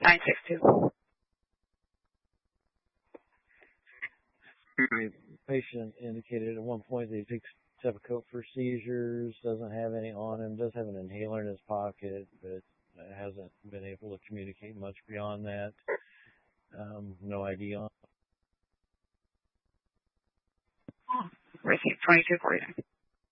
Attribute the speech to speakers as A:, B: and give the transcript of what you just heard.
A: 962.
B: The patient indicated at one point that he takes Depakote for seizures, doesn't have any on him, does have an inhaler in his pocket, but hasn't been able to communicate much beyond that. No ID on.
A: Receive 22 for you.